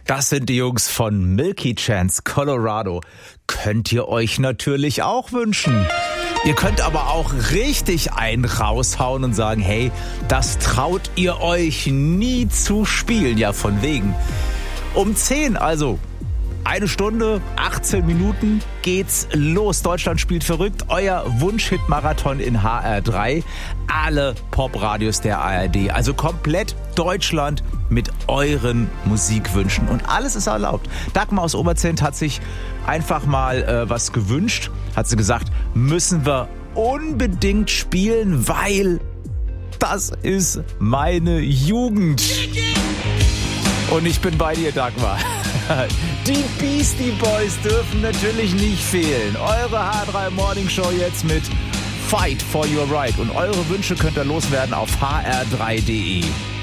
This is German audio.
Das sind die Jungs von Milky Chance, Colorado. Könnt ihr euch natürlich auch wünschen. Ihr könnt aber auch richtig einen raushauen und sagen, hey, das traut ihr euch nie zu spielen. Ja, von wegen. Um 10, also 1 Stunde, 18 Minuten geht's los. Deutschland spielt verrückt. Euer Wunsch-Hit-Marathon in HR3. Alle Pop-Radios der ARD. Also komplett Deutschland mit euren Musikwünschen. Und alles ist erlaubt. Dagmar aus Oberzent hat sich einfach mal was gewünscht. Hat sie gesagt, müssen wir unbedingt spielen, weil das ist meine Jugend. Und ich bin bei dir, Dagmar. Die Beastie Boys dürfen natürlich nicht fehlen. Eure H3 Morning Show jetzt mit Fight for Your Right. Und eure Wünsche könnt ihr loswerden auf hr3.de.